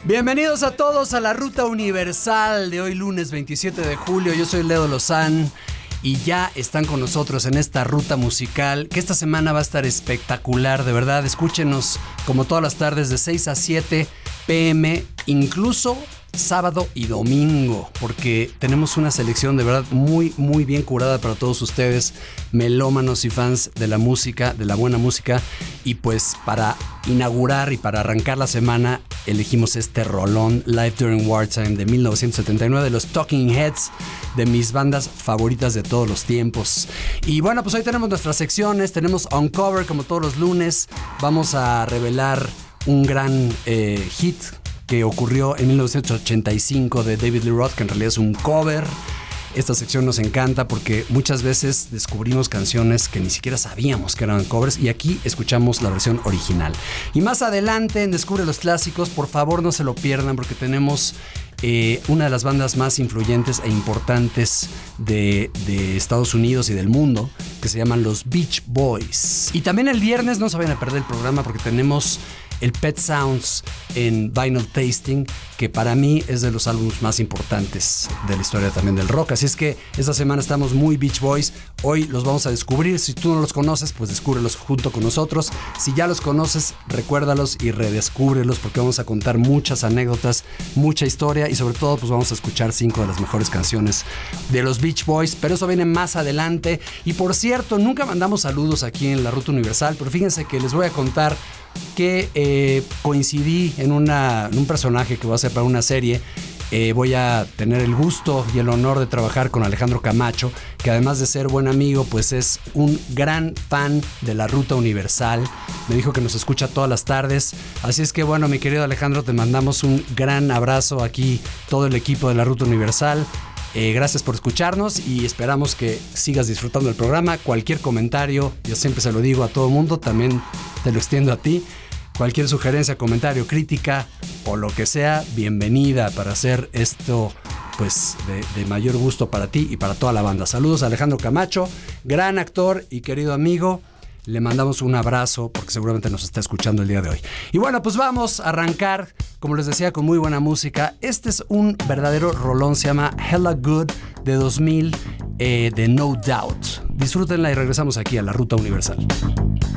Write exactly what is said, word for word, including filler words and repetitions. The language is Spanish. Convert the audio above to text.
Bienvenidos a todos a la Ruta Universal de hoy lunes veintisiete de julio. Yo soy Leo Lozán y ya están con nosotros en esta ruta musical que esta semana va a estar espectacular, de verdad. Escúchenos como todas las tardes de seis a siete pm, incluso sábado y domingo, porque tenemos una selección de verdad muy, muy bien curada para todos ustedes, melómanos y fans de la música, de la buena música. Y pues para inaugurar y para arrancar la semana elegimos este rolón, Live During Wartime de mil novecientos setenta y nueve, de los Talking Heads, de mis bandas favoritas de todos los tiempos. Y bueno, pues hoy tenemos nuestras secciones, tenemos Uncover como todos los lunes, vamos a revelar un gran eh, hit que ocurrió en mil novecientos ochenta y cinco de David Lee Roth, que en realidad es un cover. Esta sección nos encanta porque muchas veces descubrimos canciones que ni siquiera sabíamos que eran covers y aquí escuchamos la versión original. Y más adelante en Descubre los Clásicos, por favor no se lo pierdan porque tenemos eh, una de las bandas más influyentes e importantes de, de Estados Unidos y del mundo, que se llaman los Beach Boys. Y también el viernes no se vayan a perder el programa porque tenemos el Pet Sounds en Vinyl Tasting, que para mí es de los álbumes más importantes de la historia también del rock. Así es que esta semana estamos muy Beach Boys. Hoy los vamos a descubrir. Si tú no los conoces, pues descúbrelos junto con nosotros. Si ya los conoces, recuérdalos y redescúbrelos, porque vamos a contar muchas anécdotas, mucha historia y sobre todo pues vamos a escuchar cinco de las mejores canciones de los Beach Boys. Pero eso viene más adelante. Y por cierto, nunca mandamos saludos aquí en la Ruta Universal, pero fíjense que les voy a contar que eh, coincidí en, una, en un personaje que voy a hacer para una serie. Eh, voy a tener el gusto y el honor de trabajar con Alejandro Camacho, que además de ser buen amigo, pues es un gran fan de la Ruta Universal. Me dijo que nos escucha todas las tardes. Así es que bueno, mi querido Alejandro, te mandamos un gran abrazo aquí, todo el equipo de la Ruta Universal. Eh, gracias por escucharnos y esperamos que sigas disfrutando del programa. Cualquier comentario, yo siempre se lo digo a todo mundo, también te lo extiendo a ti. Cualquier sugerencia, comentario, crítica o lo que sea, bienvenida para hacer esto pues de, de mayor gusto para ti y para toda la banda. Saludos a Alejandro Camacho, gran actor y querido amigo. Le mandamos un abrazo porque seguramente nos está escuchando el día de hoy. Y bueno, pues vamos a arrancar, como les decía, con muy buena música. Este es un verdadero rolón, se llama Hella Good de dos mil, eh, de No Doubt. Disfrútenla y regresamos aquí a la Ruta Universal.